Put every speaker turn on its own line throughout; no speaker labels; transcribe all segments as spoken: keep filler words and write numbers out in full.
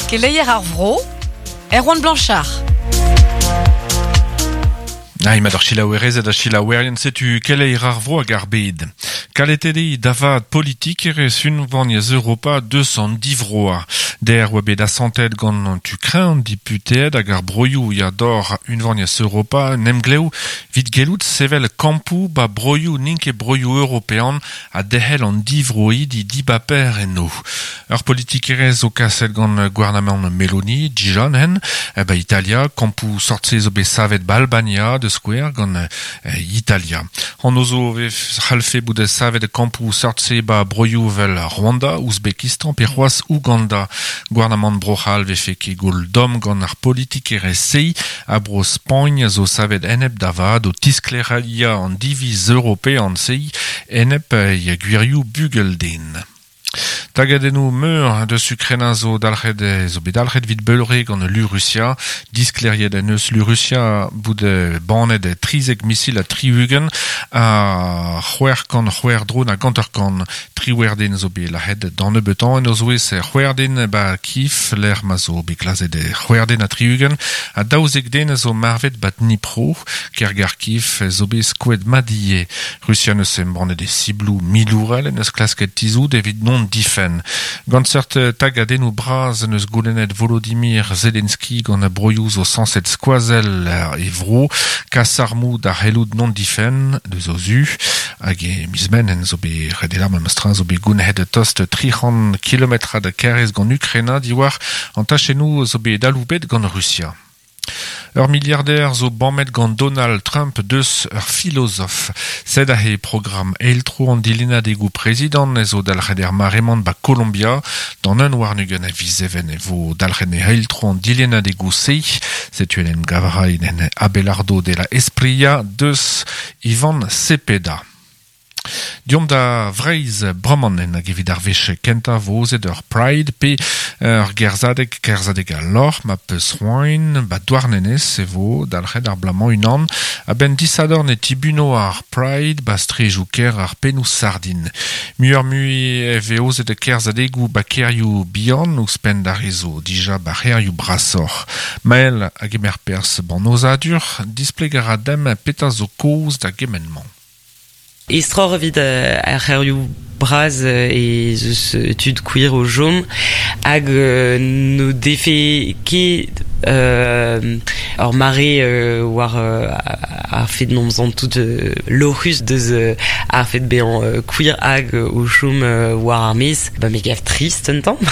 Keleier ar vro, Erwan Blanchard.
Ah, ima d'ar chilaouerez da chilaouerien setu keleier ar vro hag ar bed. Kaletedi davad politik ere sun vaniez Europa deux cent dix vroa. Der oa bet asantet gant Ukraine diputeet hag ar broioù ya dor un vaniez Europa nem gleo vid gelout sevel kampou ba broioù ninke broioù european a dehel an divroid di dibaper eno. Ur politik ere zo kaset gant gouvernement Meloni, Dijon hen, e ba Italia, kampou sortse zo bet savet ba Albania de square gant eh, Italia. An ozo ve halfe boude savet de kampou sortse ba broioù vel Rwanda, Ouzbekistan, pe c'hoaz Ouganda. Gouvernement brochal ve fe ket gol dom gant ar politik ere sei a bro Spagn zo savet enep davad o tiskleria an diviz european sei enep ya gwirioù bugel den. Tagadennou meur de sukrena zo dalc'het zo bet dalc'het vid beulre gant l'Urussia, diskleriet en eus l'Urussia boude banet e trizek misil a triugen a c'hwer kan c'hwer dron a ganter kan triwerden zo bet lahet dan e betan en oz oez e c'hwerden ba kif l'er ma zo bet glazet e c'hwerden a triugen a daouzek den zo marvet bat Dnipro kergar kif zo bet skouet madie Russia neus em banet e siblou milourel en eus klasket tizout evit non difen. Gant seurt tagadennou braz neus goulennet Volodymyr Zelensky gant a broioù zo sanset skoazel e vro kasarmou da c'hellout non difen de zo zu hag e mizmen en zo bet redelam am astra zo bet gounhet tost tri cents kilometra da kerez gant Ukraina diwar an tachennou zo bet daloubet gant Russia. Ur milliardaire zo banmet gant Donald Trump deus ur filozof. Sed a he program eiltro an dilena degou prezident ez zo dalc'het er maremant ba Colombia, dan un warnugen a vizeven e vo dalc'het e eiltro an dilena degou seich, setu en gavra en Abelardo de la Esprilla deus Ivan Cepeda. Diom da vreiz bramanen hag evit ar veche kenta vozet ur Pride pe ur gerzadeg kerzadeg a lor ma peus c'hoain ba douarnenez e vo dalc'het ar blamant unan a ben disador ne tibuno ar Pride ba strejou ker ar penou sardin. Muur mui e veozet e kerzadegou ba kerioù bihan ouz pen da rezo dija ba c'herioù brasor. Mael hag emer pers ban ozadur displeg a dem peta zo koz da gemenman.
Estror vid uh, ar c'herioù braz uh, e zeus uh, tud kouir o jom hag uh, no defe ket euh, ar mare uh, war uh, ar fet nomzan tout uh, lorus deus uh, ar fet behan uh, kouir hag uh, o jom uh, war ar mez ba me gav trist un tamm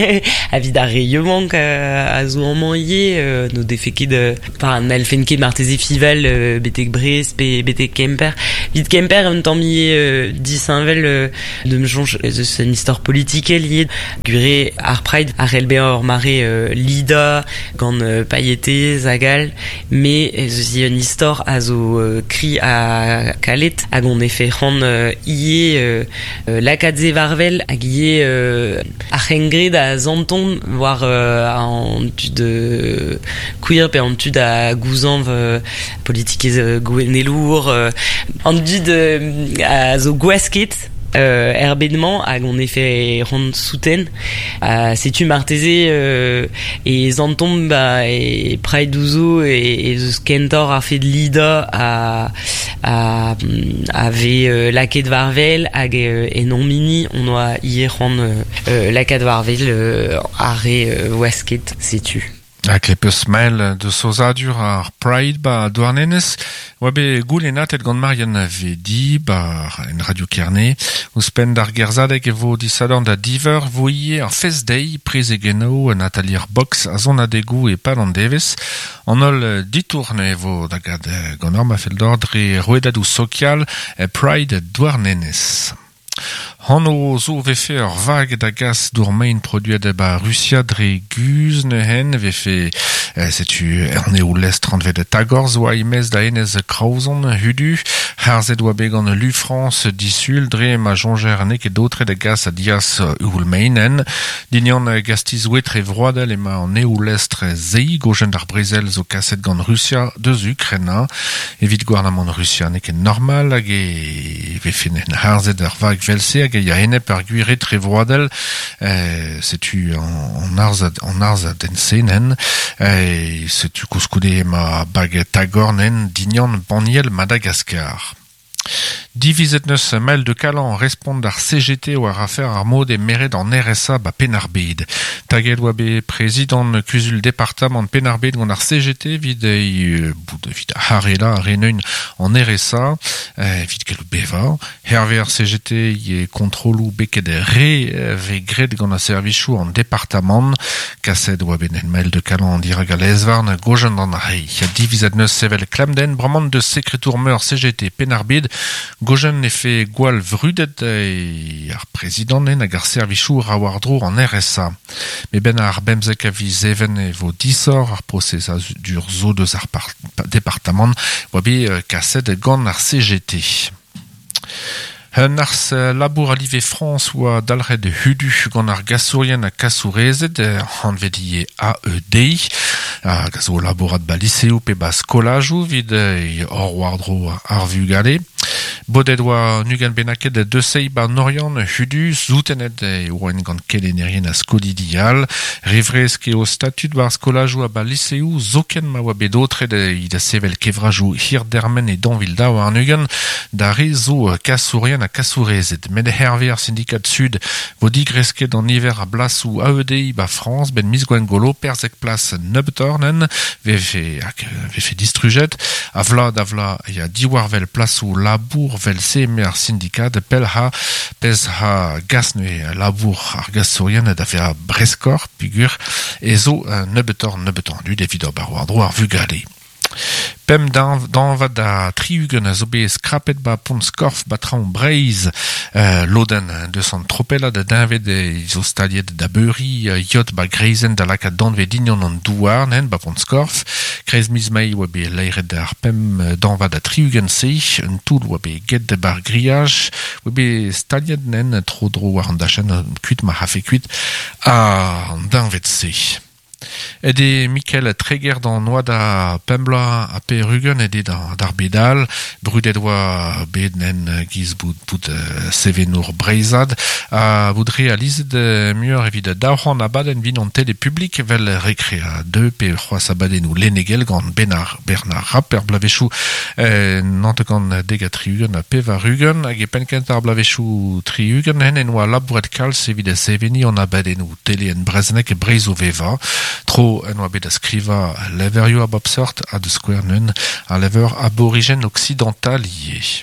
a vid ar reiemank uh, a zo an ie uh, no defe ket uh, par an alfen ket marteze fival uh, betek brez pe betek kemper vid kemper un tamm ie uh, disinvel uh, de mjonj eus an istor politik lié gure ar Pride ar elbe ar mare uh, lida gant uh, pailletez agal me eus an istor a zo uh, kri a kalet hag on efe c'hant uh, ie uh, uh, lakadze varvel hag ie uh, ar c'hengred a zanton war uh, an tud uh, queer pe an tud a gouzanv uh, politikez uh, gouenelour uh, an tud uh, a zo gwasket Euh, erbedement hag on efe rand souten uh, setu marteze euh, e zantom ba e Pride ouzo e, e zeus kentor ar fet lida a a, a ve euh, laket varvel hag euh, e non mini on oa ie rand euh, laket varvel euh, are euh, wasket setu.
Hag le peus mail de sozadur ar Pride ba douarnenez oa bet goulennatet gant Marian Vedi ba en Radio Kerne ouz pen d'ar gerzadeg e vo disadorn da diver vo ie ar festdei preze geno en atelier box a zon adegou e pal an devez an ol ditourne e vo da gad gant ar ma fel d'ordre roedadou sokial e Pride douarnenez. Hanno zo vefe ur vag da gas dour main produet ba Russia dre guz neuhen vefe Euh, C'est-tu on est où l'est trente de Tagor, zo aimes da enez krauson, hudu, harzed oa began lu France disul, dre ma jonger nek e d'autre de gas a dias ul meinen, dignan gastiz wetre vroadel ema on est où l'est zei, gojen d'ar brezel zo kaset gant Russia deus Ukraina, evit gouarnamant Russia nek e normal, hag e vefenen harzed ar vag velse, hag e ya enep ar guire tre vroadel, euh, C'est-tu en, en arza, en arza den senen, euh, C'est-tu kouskoude ma bag tagornen, dignan baniel Madagascar. Divizet neus mail de kalan respond ar C G T ou ar affaire ar mod e meret en R S A ba penarbed. Tagel oa be président kusul département penarbed gant ar C G T vid e boud vid harela ar eneun en R S A euh, vid kel beva. Herver C G T e kontrolou beket re ve gred gant ar servichou en département. Kaset oa ben en mail de kalan dirag a lezvarn gojen d'an rei. Divizet neus sevel klamden bramant de sekretour meur C G T penarbed gojen ne fait gwal vrudet e ar président en hag ar servichou rawardro en R S A. Me ben ar bemzek a viz even e vo disor ar procès dur zo deus ar département oa be kaset gant ar C G T. Un ars labour alive France oa dalred hudu gant ar gasourien a kasourezet an vedi e A E D a gazo labourat ba liseo pe ba skolajou vid e or wardro ar vugale. Bodet oa nugan benaket de deusei ba norian hudu zoutenet e oan gant kelenerien a skolidial. Rivrez ke o statut bar skolajou a ba liseo zoken ma oa bedotred e da sevel kevrajou hir dermen e donvil da war nugan da rezo kasourien a kasourezet. Med herver syndicat sud vo digresket an hiver a blasou A E D ba France ben mis gwen golo perzek plas nebtornen vefe vefe distrujet a vlad a vla ya diwarvel plasou labour vel se mer syndicat pel ha pez ha gasne labour ar gasourien da fe a breskor pigur e zo nebtor nebtor du devido barwardro ar vugale. Pem dan va da triugen a zo be skrapet ba pont skorf ba traon breiz euh, loden de san tropella da dinvet e zo stadiet da beuri uh, yot ba greizen da laka danvet dignon an douar nen ba pont skorf krez miz mei oa be leiret ar pem dan va da triugen se un toul oa be get de bar grillage oa be stadiet nen tro dro war an dachen kuit ma hafe kuit a dinvet se. Ede Michael Treger d'an noa da Pembla a pe rugen ede d'ar bedal, brudet oa bed nen giz bout bout uh, sevenour breizad, a boudre a lizet uh, muur evit daouran abaden vin an tele publik vel rekrea deux pe c'hoaz abaden ou lenegel gant Bernard Bernard Rapper blavechou euh, nant gant dega triugen a pe va rugen hag e penkent ar blavechou triugen hen en oa labouret kalz evit a seveni an abaden ou tele en breznek e breizo veva. Tro en oa bet a skriva leverio a bob sort a de skouer nun a lever aborigène occidental ie.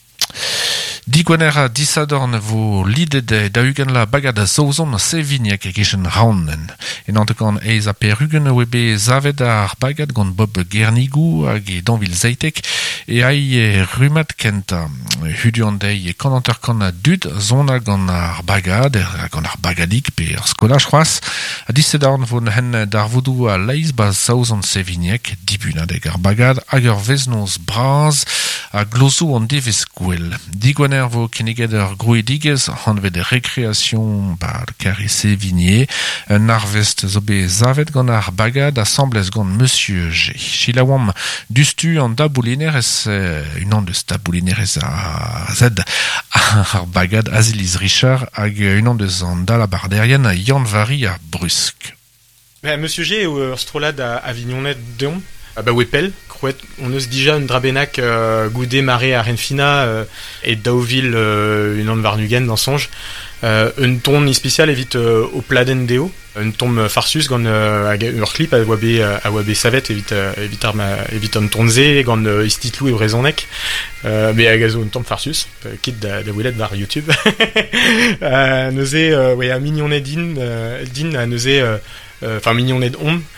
Digwener a disadorn vo lidet da ugen la bagad a zaozon sevignek e gechen raunen. En antekan eiz a perugen oe be zavet ar bagad gant Bob Gernigou hag e danvil zeitek e ai e rumat kenta. Huduan dei e kananter kan a dud zona gant ar bagad, gant ar bagadik pe ar skola c'hoaz. A disadorn vo hen dar vodou a leiz ba zaozon sevignek dibuna deg ar bagad hag ur veznoz braz a glozo an devez gwell. Digwener vo keneged ur groedigez hanvet de rekreation ba kare sevigné un arvest zo be zavet gant ar bagad assemblez gant Monsieur G. Chilaouam dustu an da boulinerez euh, une an deus da boulinerez a zed ar bagad Aziliz Richard hag une an deus an da la barderien a Yann Vari a Brusk.
Ben, Monsieur G ur strolad a Avignonet deon ah bah Wepel, Crouet, on eus déjà un drabenac euh, goudé maré à Renfina euh, et Dauville euh, une an varnugen dans songe. Euh, un ton spécial évite euh, au pladen deo, un ton farsus gant euh, ur clip a wabe a wabe savet évite euh, évite arma évite un tonze gant euh, istitlou et raisonnek. Euh, mais a gazo un ton farsus, euh, kit da da willet var YouTube. euh, neuse euh, ouais a mignon din euh, din a neuse euh, enfin euh, mignon ned om,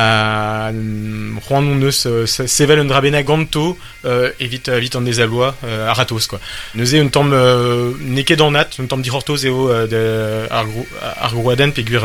à Juan on neus sevel un drabena ganto, euh, évite vite en des alois, euh, à ratos quoi. Neuze un tamm euh, neket en nat, un tamm dirortos eo euh, de argouaden peguir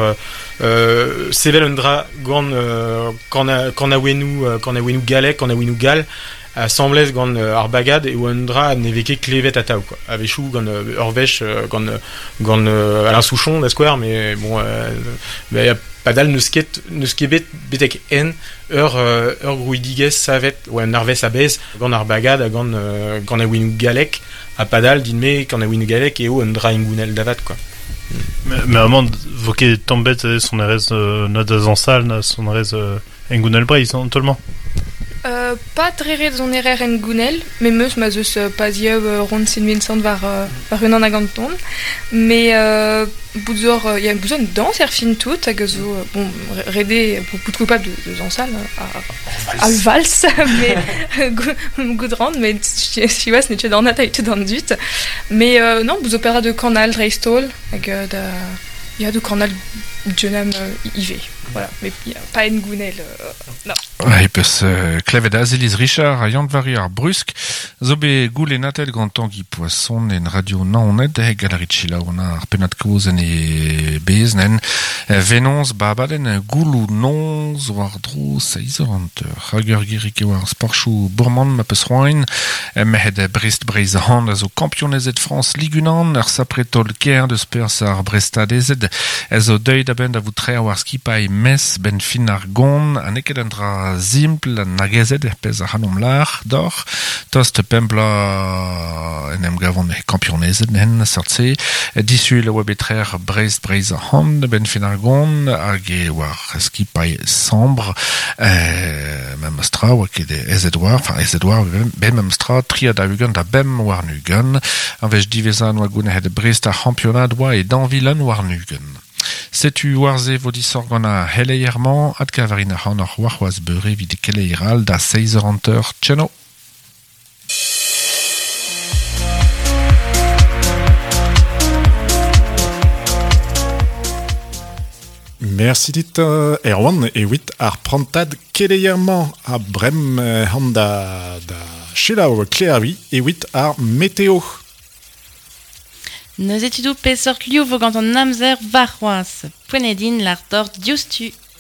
euh, sevel un dra gant euh, quand a quand a wenu quand a wenu galek, quand a wenu gal. A semblez gant euh, ar bagad e oan dra ne veke klevet a tao quoi. Avechou gant euh, ur vech euh, gant gant euh, Alain Souchon da square mais bon euh, bah, y a pas dal neus ket neus kebet betek en ur euh, ur grouidigez savet ou un arves a bez gant ar bagad a gant euh, gant a winu galek a padal din me gant a winu galek e o un dra ingounel davat quoi.
Mais, mais amant voke tambet son erez euh, na da zansal na son erez euh, ingounel breiz hein, tolman.
Euh, pas très red zon erer en gounel, mais meus ma zeus euh, pas yeux euh, rond Saint Vincent var euh, var un an a ganton, mais euh, boudzor il euh, y a besoin de danse er fin tout hag zo euh, bon redé beaucoup trop coupable de, de zansal à à valse mais goudrand mais si was n'est dans nata tout dans dut mais euh, non vous opéra de canal Dreistol hag euh, da il y a du canal Djenam euh, I V voilà mais il y a pas en gounel euh, non.
Ouais, peus euh, klevet Azelis Richard a yantvari ar brusk, zo be goule natel gant tangi poisson en radio naonet e galaritchila ona ar penat kozen e beznen e venons babaden goulou nonz war dro seizeranteur hag ur girik e war sparchou bourman ma peus roain e mehed Brest Breizan a zo kampionezet France ligunan ar sapretol ker de speurs ar brestadezet e zo deuit a ben da voutre war skipai mes ben fin ar gond an eket an dra simple nagezet e pez a hanom lar dor tost pempla en em gavon e kampionezet nen sartse disu le webetrer Brest Breizan ben fin ar gond hag e war skipai sambre euh, mem astra oa ket ezet war enfin ezet war ben mem stra triad a ugan da bem war nugan an vech divezan oa goun e Brest a championat oa e danvilan war nugan. Setu warze vodisor gant a heleierman ad kavarina han ar warc'hoaz beure vid keleiral da seizeranteur tcheno.
Merci dit uh, Erwan e wit ar prantad keleièrement a brem uh, han da, da chelao kleavi e wit ar météo.
Nos études pesort liou vogant en amzer varroas. Poenedin l'ardor diostu.